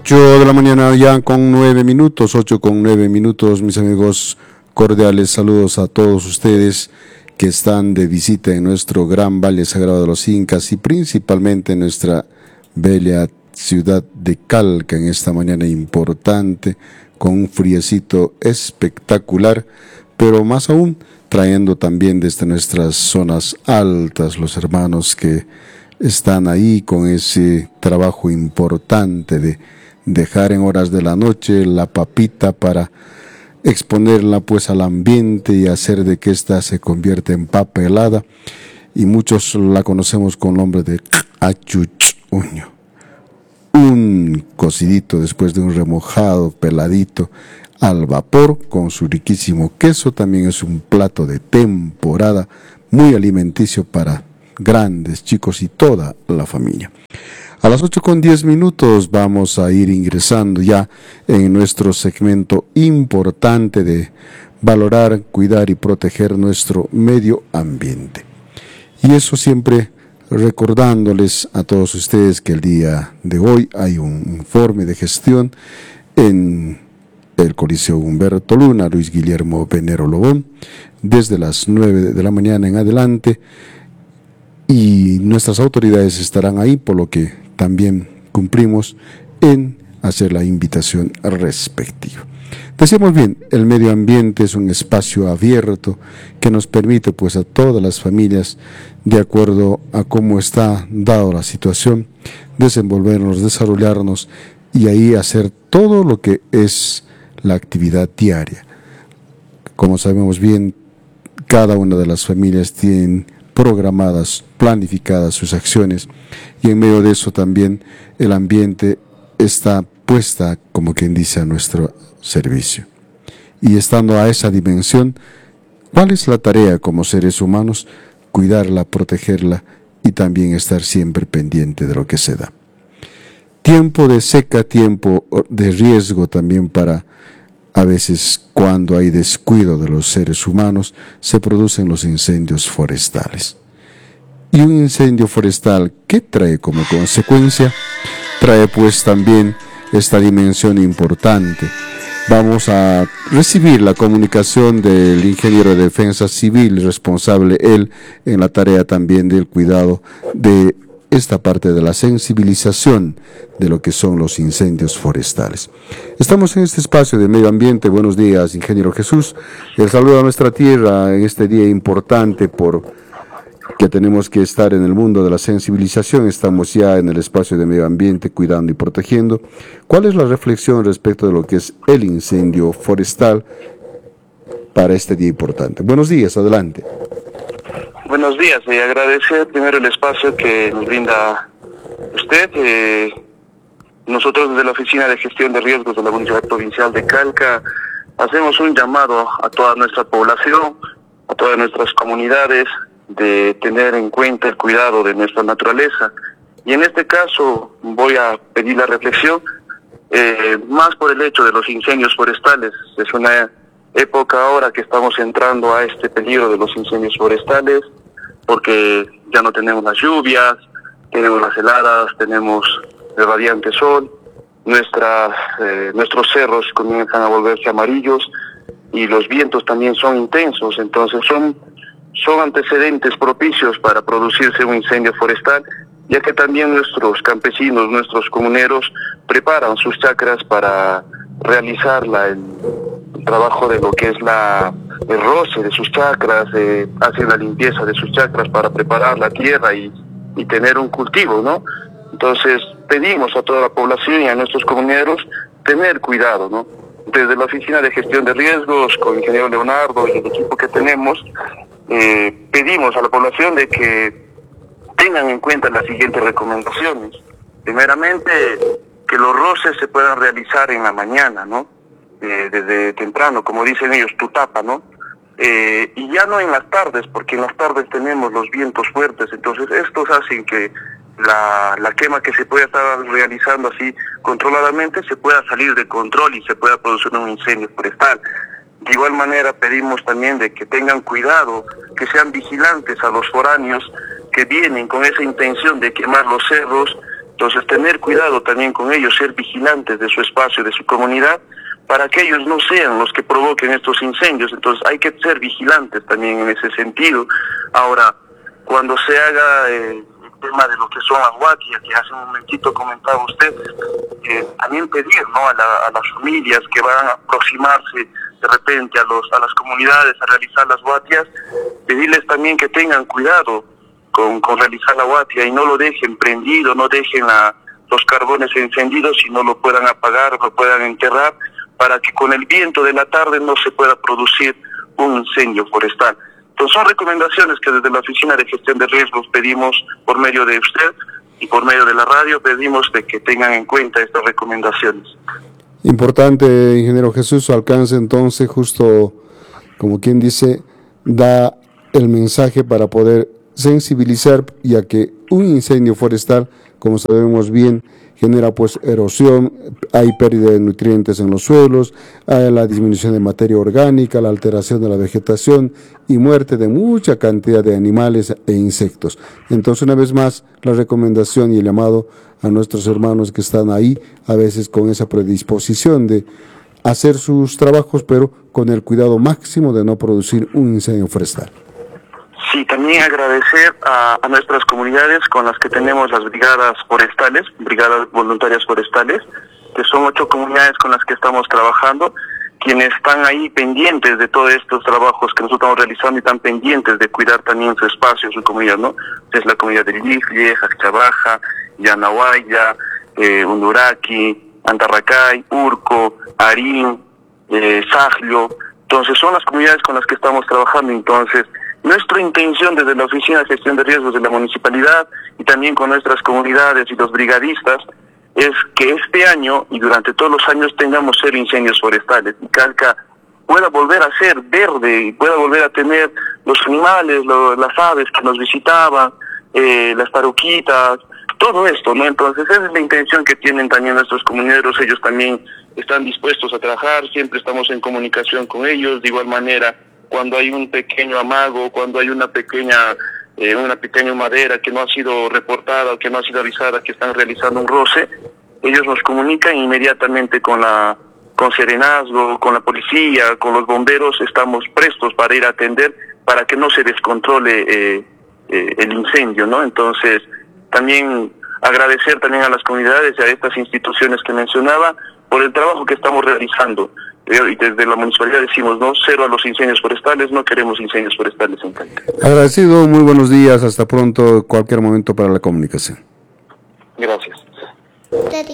8 de la mañana ya con 9 minutos, 8 con 9 minutos, mis amigos, cordiales saludos a todos ustedes que están de visita en nuestro gran Valle Sagrado de los Incas y principalmente en nuestra bella ciudad de Calca en esta mañana importante, con un friecito espectacular, pero más aún trayendo también desde nuestras zonas altas los hermanos que están ahí con ese trabajo importante de dejar en horas de la noche la papita para exponerla pues al ambiente y hacer de que ésta se convierta en papa helada, y muchos la conocemos con el nombre de achuchuño, un cocidito después de un remojado peladito al vapor con su riquísimo queso. También es un plato de temporada muy alimenticio para grandes, chicos y toda la familia. A las 8 con 10 minutos vamos a ir ingresando ya en nuestro segmento importante de valorar, cuidar y proteger nuestro medio ambiente. Y eso siempre recordándoles a todos ustedes que el día de hoy hay un informe de gestión en el Coliseo Humberto Luna, Luis Guillermo Venero Lobón, desde las 9 de la mañana en adelante, y nuestras autoridades estarán ahí, por lo que también cumplimos en hacer la invitación respectiva. Decíamos bien, el medio ambiente es un espacio abierto que nos permite pues a todas las familias, de acuerdo a cómo está dada la situación, desenvolvernos, desarrollarnos y ahí hacer todo lo que es la actividad diaria. Como sabemos bien, cada una de las familias tienen programadas, planificadas sus acciones, y en medio de eso también el ambiente está puesta, como quien dice, a nuestro servicio. Y estando a esa dimensión, ¿cuál es la tarea como seres humanos? Cuidarla, protegerla y también estar siempre pendiente de lo que se da. Tiempo de seca, tiempo de riesgo también para, a veces cuando hay descuido de los seres humanos, se producen los incendios forestales. Y un incendio forestal, ¿qué trae como consecuencia? Trae pues también esta dimensión importante. Vamos a recibir la comunicación del ingeniero de defensa civil, responsable él en la tarea también del cuidado de esta parte de la sensibilización de lo que son los incendios forestales. Estamos en este espacio de medio ambiente. Buenos días, ingeniero Jesús. El saludo a nuestra tierra en este día importante por que tenemos que estar en el mundo de la sensibilización. Estamos ya en el espacio de medio ambiente, cuidando y protegiendo. ¿Cuál es la reflexión respecto de lo que es el incendio forestal para este día importante? Buenos días, adelante. Buenos días, y agradecer primero el espacio que nos brinda usted. Nosotros desde la Oficina de Gestión de Riesgos de la Municipalidad Provincial de Calca hacemos un llamado a toda nuestra población, a todas nuestras comunidades, de tener en cuenta el cuidado de nuestra naturaleza. Y en este caso voy a pedir la reflexión, más por el hecho de los incendios forestales. Es una época ahora que estamos entrando a este peligro de los incendios forestales, porque ya no tenemos las lluvias, tenemos las heladas, tenemos el radiante sol, nuestros cerros comienzan a volverse amarillos y los vientos también son intensos. Entonces son antecedentes propicios para producirse un incendio forestal, ya que también nuestros campesinos, nuestros comuneros preparan sus chacras para realizar el trabajo de lo que es el roce de sus chacras, hacen la limpieza de sus chacras para preparar la tierra y tener un cultivo, ¿no? Entonces pedimos a toda la población y a nuestros comuneros tener cuidado, ¿no? Desde la Oficina de Gestión de Riesgos, con el ingeniero Leonardo y el equipo que tenemos, pedimos a la población de que tengan en cuenta las siguientes recomendaciones. Primeramente, que los roces se puedan realizar en la mañana, ¿no? Desde temprano, como dicen ellos, tu tapa, ¿no? Y ya no en las tardes, porque en las tardes tenemos los vientos fuertes. Entonces estos hacen que la quema que se pueda estar realizando así controladamente se pueda salir de control y se pueda producir un incendio forestal. De igual manera pedimos también de que tengan cuidado, que sean vigilantes a los foráneos que vienen con esa intención de quemar los cerros, Entonces, tener cuidado también con ellos, ser vigilantes de su espacio, de su comunidad, para que ellos no sean los que provoquen estos incendios. Entonces, hay que ser vigilantes también en ese sentido. Ahora, cuando se haga el tema de lo que son las guatias, que hace un momentito comentaba usted, también pedir, ¿no?, a las familias que van a aproximarse de repente a las comunidades a realizar las guatias, pedirles también que tengan cuidado con realizar la guatia y no lo dejen prendido, no dejen los carbones encendidos y no lo puedan apagar, lo puedan enterrar, para que con el viento de la tarde no se pueda producir un incendio forestal. Entonces son recomendaciones que desde la Oficina de Gestión de Riesgos pedimos por medio de usted y por medio de la radio, pedimos de que tengan en cuenta estas recomendaciones. Importante, ingeniero Jesús, su alcance entonces, justo como quien dice, da el mensaje para poder sensibilizar, ya que un incendio forestal, como sabemos bien, genera pues erosión, hay pérdida de nutrientes en los suelos, hay la disminución de materia orgánica, la alteración de la vegetación y muerte de mucha cantidad de animales e insectos. Entonces, una vez más, la recomendación y el llamado a nuestros hermanos que están ahí, a veces con esa predisposición de hacer sus trabajos, pero con el cuidado máximo de no producir un incendio forestal. Sí, también agradecer a nuestras comunidades con las que tenemos las brigadas forestales, brigadas voluntarias forestales, que son 8 comunidades con las que estamos trabajando, quienes están ahí pendientes de todos estos trabajos que nosotros estamos realizando y están pendientes de cuidar también su espacio, su comunidad, ¿no? Es la comunidad de Lifle, Jacchabaja, Yanahuaya, Unduraki, Antarracay, Urco, Arín, Sajlo. Entonces son las comunidades con las que estamos trabajando. Entonces, nuestra intención desde la Oficina de Gestión de Riesgos de la Municipalidad y también con nuestras comunidades y los brigadistas es que este año y durante todos los años tengamos 0 incendios forestales y Calca pueda volver a ser verde y pueda volver a tener los animales, las aves que nos visitaban, las taruquitas, todo esto, ¿no? Entonces esa es la intención que tienen también nuestros comuneros. Ellos también están dispuestos a trabajar, siempre estamos en comunicación con ellos. De igual manera, cuando hay un pequeño amago, cuando hay una pequeña madera que no ha sido reportada o que no ha sido avisada que están realizando un roce, ellos nos comunican inmediatamente con Serenazgo, con la policía, con los bomberos. Estamos prestos para ir a atender para que no se descontrole el incendio, ¿no? Entonces, también agradecer también a las comunidades y a estas instituciones que mencionaba por el trabajo que estamos realizando. Y desde la municipalidad decimos, no, 0 a los incendios forestales, no queremos incendios forestales en Calca. Agradecido, muy buenos días, hasta pronto, cualquier momento para la comunicación. Gracias.